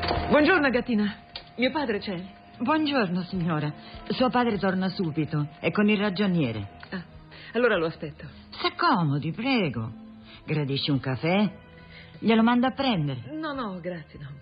Buongiorno, Agatina. Mio padre c'è? Buongiorno, signora. Suo padre torna subito. È con il ragioniere. Ah, allora lo aspetto. S'accomodi, prego. Gradisce un caffè? Glielo mando a prendere. No, grazie, no.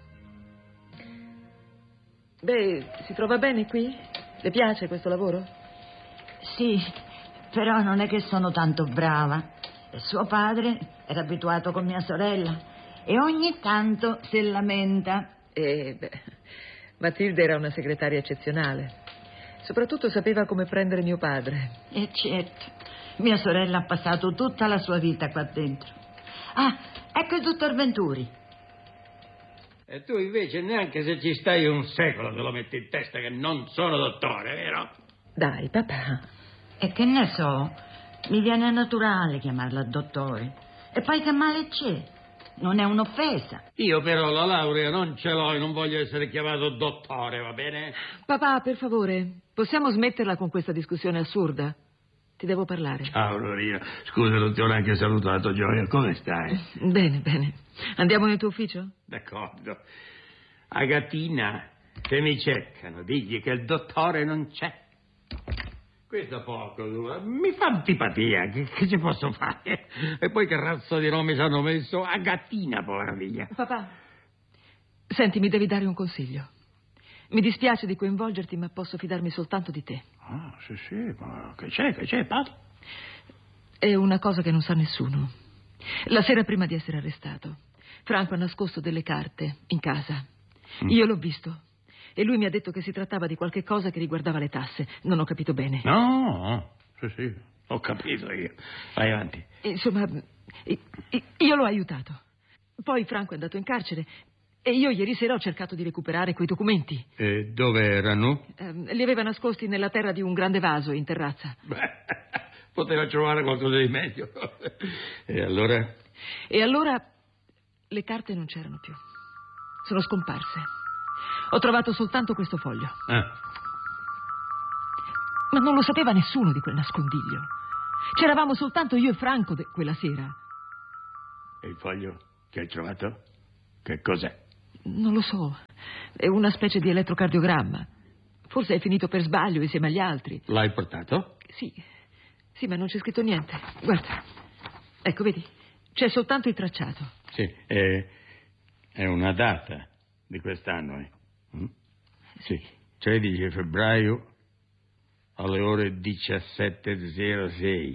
Beh, si trova bene qui? Le piace questo lavoro? Sì, però non è che sono tanto brava. Suo padre era abituato con mia sorella e ogni tanto si lamenta. Matilde era una segretaria eccezionale. Soprattutto sapeva come prendere mio padre. E certo, mia sorella ha passato tutta la sua vita qua dentro. Ah, ecco il dottor Venturi. E tu invece neanche se ci stai un secolo te lo metti in testa che non sono dottore, vero? Dai, papà. E che ne so, mi viene naturale chiamarla dottore. E poi che male c'è? Non è un'offesa. Io però la laurea non ce l'ho e non voglio essere chiamato dottore, va bene? Papà, per favore, possiamo smetterla con questa discussione assurda? Ti devo parlare. Ciao, Lorina. Scusa, non ti ho neanche salutato, Gioia. Come stai? Bene. Andiamo nel tuo ufficio? D'accordo. Agatina, se mi cercano, digli che il dottore non c'è. Questo poco, mi fa antipatia, che ci posso fare? E poi che razza di nome ci hanno messo? Agatina, povera figlia. Papà, senti, mi devi dare un consiglio. Mi dispiace di coinvolgerti, ma posso fidarmi soltanto di te. Ah, sì, ma che c'è, parla. È una cosa che non sa nessuno. La sera prima di essere arrestato, Franco ha nascosto delle carte in casa. Io l'ho visto. E lui mi ha detto che si trattava di qualche cosa che riguardava le tasse. Non ho capito bene. No, sì, ho capito io. Vai avanti. Insomma, io l'ho aiutato. Poi Franco è andato in carcere e io ieri sera ho cercato di recuperare quei documenti. E dove erano? Li aveva nascosti nella terra di un grande vaso in terrazza. Beh, poteva trovare qualcosa di meglio. E allora? E allora le carte non c'erano più. Sono scomparse. Ho trovato soltanto questo foglio. Ma non lo sapeva nessuno di quel nascondiglio. C'eravamo soltanto io e Franco quella sera. E il foglio che hai trovato? Che cos'è? Non lo so. È una specie di elettrocardiogramma. Forse è finito per sbaglio insieme agli altri. L'hai portato? Sì, ma non c'è scritto niente. Guarda. Ecco, vedi? C'è soltanto il tracciato. Sì, è una data di quest'anno, Sì, 13 febbraio alle ore 17:06.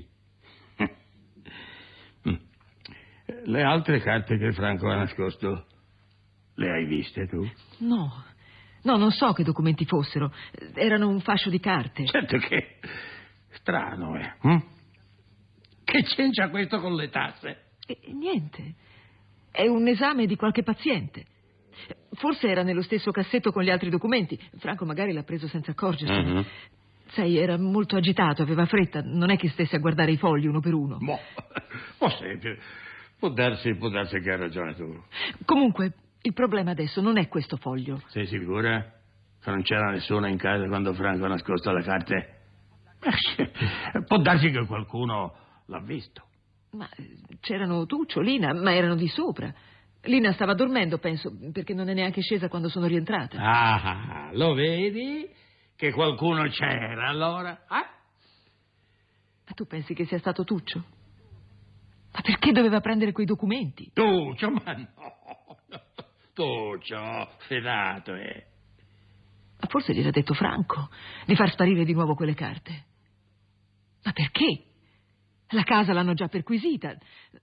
Le altre carte che Franco ha nascosto, le hai viste tu? No, non so che documenti fossero. Erano un fascio di carte. Certo che strano, Che c'entra questo con le tasse? Niente. È un esame di qualche paziente. Forse era nello stesso cassetto con gli altri documenti. Franco magari l'ha preso senza accorgersene. Sai, era molto agitato, aveva fretta. Non è che stesse a guardare i fogli uno per uno. Può darsi che hai ragione tu. Comunque, il problema adesso non è questo foglio. Sei sicura che non c'era nessuno in casa quando Franco ha nascosto le carte? Può darsi che qualcuno l'ha visto. Ma c'erano Tuccio, Lina, ma erano di sopra. Lina stava dormendo, penso, perché non è neanche scesa quando sono rientrata. Ah, lo vedi? Che qualcuno c'era, allora? Ma tu pensi che sia stato Tuccio? Ma perché doveva prendere quei documenti? Tuccio, ma no. Tuccio, fidato, Ma forse gliel'ha detto Franco, di far sparire di nuovo quelle carte. Ma perché? La casa l'hanno già perquisita.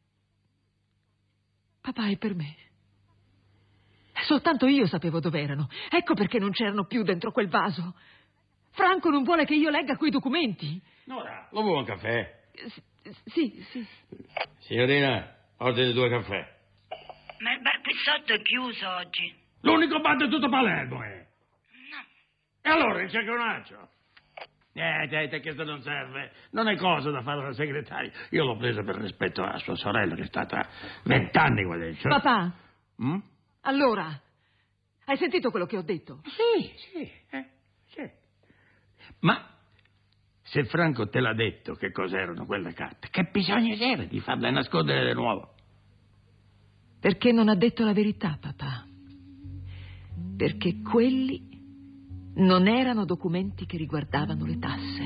Papà, è per me. Soltanto io sapevo dove erano. Ecco perché non c'erano più dentro quel vaso. Franco non vuole che io legga quei documenti. Nora, lo vuoi un caffè? Sì. Signorina, ordini 2 caffè. Ma il bar Pissotto è chiuso oggi. L'unico bar di tutto Palermo, No. E allora il checchionaccio? Niente, questo non serve. Non è cosa da fare alla segretaria. Io l'ho presa per rispetto a sua sorella, che è stata 20 anni qua dentro. Papà, allora, hai sentito quello che ho detto? Sì. Ma se Franco te l'ha detto che cos'erano quelle carte, che bisogno c'era di farle nascondere di nuovo? Perché non ha detto la verità, papà. perché quelli non erano documenti che riguardavano le tasse.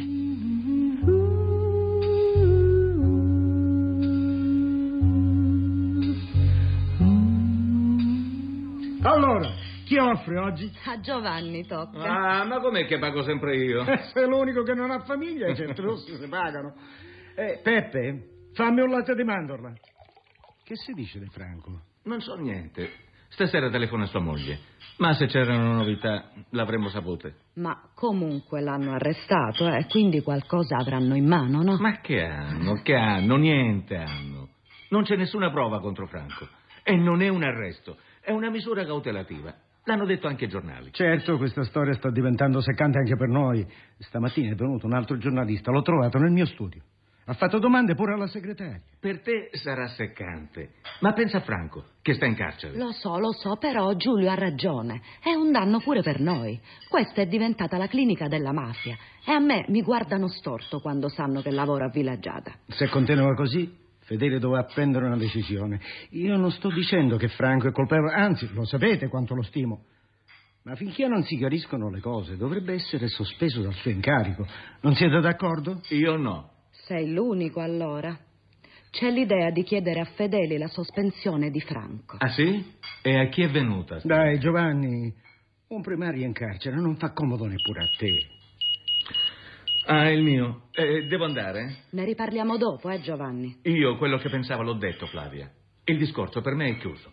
Allora, chi offre oggi? A Giovanni tocca. Ah, ma com'è che pago sempre io? Sei l'unico che non ha famiglia, i centrossi si pagano. Peppe, fammi un latte di mandorla. Che si dice di Franco? Non so niente. Stasera telefona a sua moglie. Ma se c'erano novità, l'avremmo sapute. Ma comunque l'hanno arrestato, quindi qualcosa avranno in mano, no? Ma che hanno? Che hanno? Niente hanno. Non c'è nessuna prova contro Franco. E non è un arresto, è una misura cautelativa. L'hanno detto anche i giornali. Certo, questa storia sta diventando seccante anche per noi. Stamattina è venuto un altro giornalista, l'ho trovato nel mio studio. Ha fatto domande pure alla segretaria. Per te sarà seccante. Ma pensa a Franco, che sta in carcere. Lo so, però Giulio ha ragione. È un danno pure per noi. Questa è diventata la clinica della mafia. E a me mi guardano storto quando sanno che lavoro a Villaggiata. Se continua così, Fedele dovrà prendere una decisione. Io non sto dicendo che Franco è colpevole, anzi, lo sapete quanto lo stimo. Ma finché non si chiariscono le cose, dovrebbe essere sospeso dal suo incarico. Non siete d'accordo? Io no. Sei l'unico allora. C'è l'idea di chiedere a Fedeli la sospensione di Franco. Ah sì? E a chi è venuta? Dai, Giovanni, un primario in carcere non fa comodo neppure a te. Ah, il mio. Devo andare? Ne riparliamo dopo, Giovanni? Io quello che pensavo l'ho detto, Flavia. Il discorso per me è chiuso.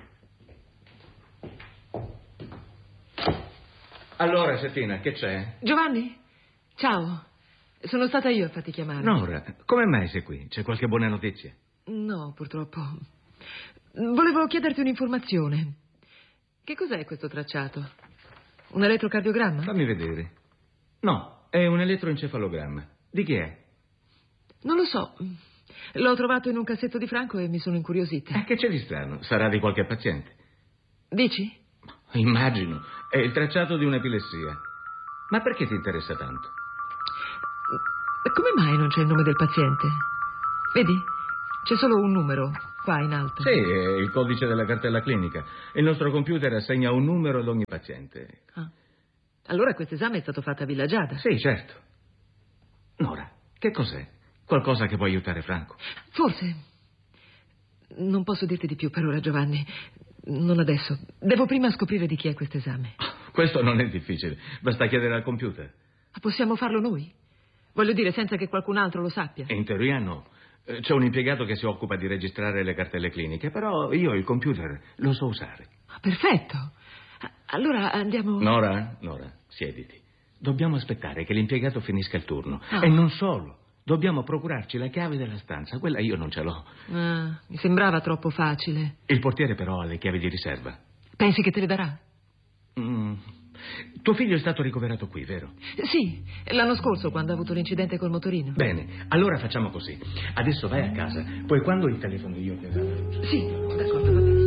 Allora, Settina, che c'è? Giovanni? Ciao. Sono stata io a farti chiamare. Nora, come mai sei qui? C'è qualche buona notizia? No, purtroppo. Volevo chiederti un'informazione. Che cos'è questo tracciato? Un elettrocardiogramma? Fammi vedere. No, è un elettroencefalogramma. Di chi è? Non lo so. L'ho trovato in un cassetto di Franco e mi sono incuriosita. Che c'è di strano? Sarà di qualche paziente. Dici? Immagino. È il tracciato di un'epilessia. Ma perché ti interessa tanto? Come mai non c'è il nome del paziente? Vedi? C'è solo un numero, qua in alto. Sì, è il codice della cartella clinica. Il nostro computer assegna un numero ad ogni paziente. Ah. Allora questo esame è stato fatto a Villaggiata? Sì, certo. Nora, che cos'è? Qualcosa che può aiutare Franco? Forse. Non posso dirti di più per ora, Giovanni. Non adesso. Devo prima scoprire di chi è questo esame. Questo non è difficile. Basta chiedere al computer. Ma possiamo farlo noi? Voglio dire, senza che qualcun altro lo sappia. In teoria no. C'è un impiegato che si occupa di registrare le cartelle cliniche, però io il computer lo so usare. Perfetto. Allora andiamo... Nora, siediti. Dobbiamo aspettare che l'impiegato finisca il turno. Ah. E non solo. Dobbiamo procurarci la chiave della stanza. Quella io non ce l'ho. Mi sembrava troppo facile. Il portiere però ha le chiavi di riserva. Pensi che te le darà? Tuo figlio è stato ricoverato qui, vero? Sì, l'anno scorso quando ha avuto l'incidente col motorino. Bene, allora facciamo così. Adesso vai a casa, poi quando il telefono io ti darò la luce. Sì, d'accordo, va bene.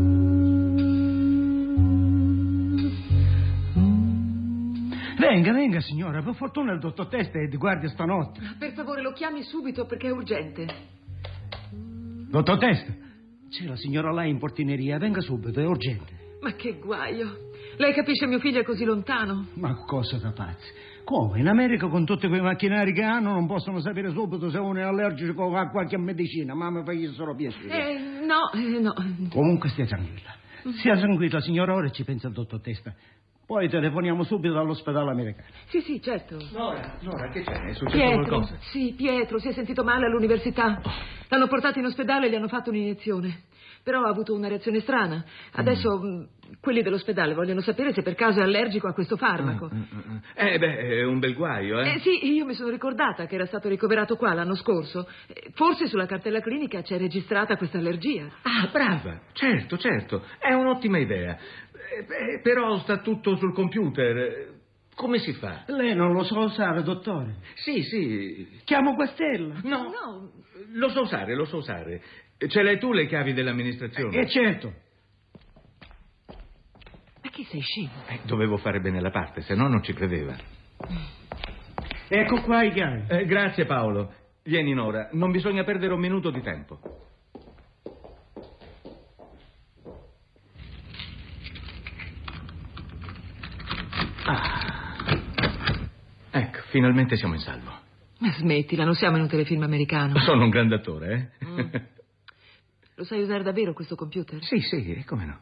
Venga, signora, per fortuna il dottor Testa è di guardia stanotte. Per favore, lo chiami subito perché è urgente. Dottor Testa, c'è la signora là in portineria, venga subito, è urgente. Ma che guaio. Lei capisce mio figlio è così lontano? Ma cosa da pazzi? Come? In America con tutti quei macchinari che hanno non possono sapere subito se uno è allergico a qualche medicina, ma mi fai solo piacere. No. Comunque stia tranquilla. Stia tranquilla, signora, ora ci pensa il dottor Testa. Poi telefoniamo subito dall'ospedale americano. Sì, certo. Nora, che c'è? È successo Pietro, qualcosa? sì, Pietro, si è sentito male all'università. L'hanno portato in ospedale e gli hanno fatto un'iniezione. Però ha avuto una reazione strana. Adesso quelli dell'ospedale vogliono sapere se per caso è allergico a questo farmaco. È un bel guaio, eh? Sì, io mi sono ricordata che era stato ricoverato qua l'anno scorso. Forse sulla cartella clinica c'è registrata questa allergia. Ah, brava, certo, è un'ottima idea. Però sta tutto sul computer. Come si fa? Lei non lo sa usare, dottore? Sì. Chiamo Quastella. No, lo so usare. Ce l'hai tu le chiavi dell'amministrazione? Certo. Ma che sei scemo? Dovevo fare bene la parte, se no non ci credeva. Ecco qua i chiavi. Grazie Paolo. Vieni Nora, non bisogna perdere un minuto di tempo. finalmente siamo in salvo. Ma smettila, non siamo in un telefilm americano. Sono un grande attore, eh? Lo sai usare davvero questo computer? Sì, come no.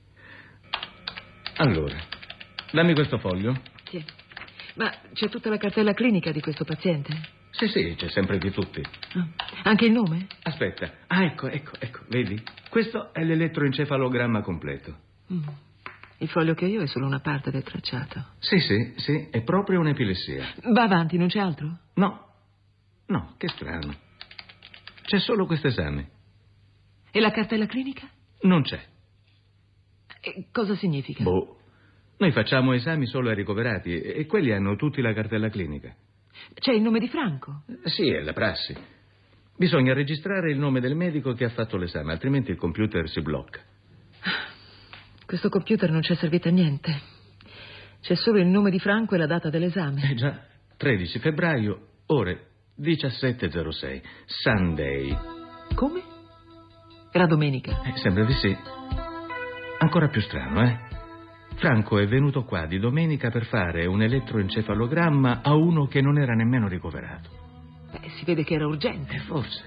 Allora, dammi questo foglio. Sì. Ma c'è tutta la cartella clinica di questo paziente? Sì, c'è sempre di tutti. Anche il nome? Aspetta. Ah, ecco, vedi? Questo è l'elettroencefalogramma completo. Il foglio che ho io è solo una parte del tracciato. Sì, è proprio un'epilessia. Va avanti, non c'è altro? No, che strano. C'è solo questo esame. E la cartella clinica? Non c'è. E cosa significa? Noi facciamo esami solo ai ricoverati e quelli hanno tutti la cartella clinica. C'è il nome di Franco? Sì, è la prassi. Bisogna registrare il nome del medico che ha fatto l'esame, altrimenti il computer si blocca. Questo computer non ci è servito a niente. C'è solo il nome di Franco e la data dell'esame. Già, 13 febbraio, ore 17:06, Sunday. Come? Era domenica. Sembra di sì. Ancora più strano, eh? Franco è venuto qua di domenica per fare un elettroencefalogramma a uno che non era nemmeno ricoverato. Si vede che era urgente. Forse.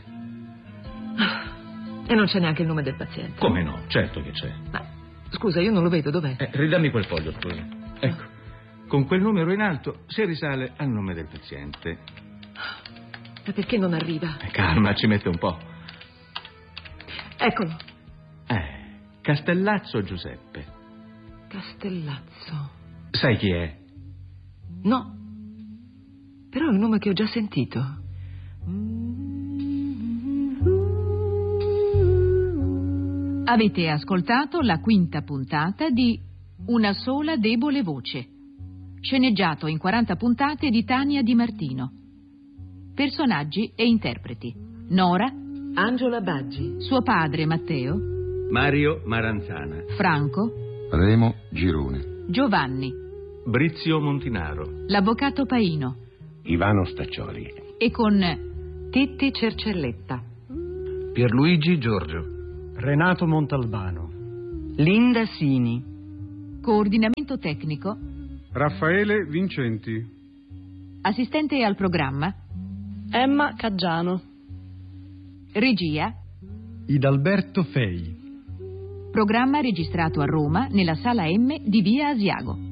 E non c'è neanche il nome del paziente. Come no? Certo che c'è. Ma, scusa, io non lo vedo, dov'è? Ridammi quel foglio, scusa. Ecco, con quel numero in alto si risale al nome del paziente. Ma perché non arriva? Calma, ci mette un po'. Eccolo. Castellazzo Giuseppe. Castellazzo. Sai chi è? No. Però è un nome che ho già sentito. Avete ascoltato la 5ª puntata di Una sola debole voce, sceneggiato in 40 puntate di Tania Di Martino. Personaggi e interpreti: Nora, Angela Baggi, suo padre Matteo, Mario Maranzana, Franco, Remo Girone, Giovanni, Brizio Montinaro, l'avvocato Paino, Ivano Staccioli e con Titti Cercelletta, Pierluigi Giorgio, Renato Montalbano, Linda Sini, coordinamento tecnico Raffaele Vincenti, assistente al programma Emma Caggiano, regia Idalberto Fei. programma registrato a Roma nella sala M di via Asiago.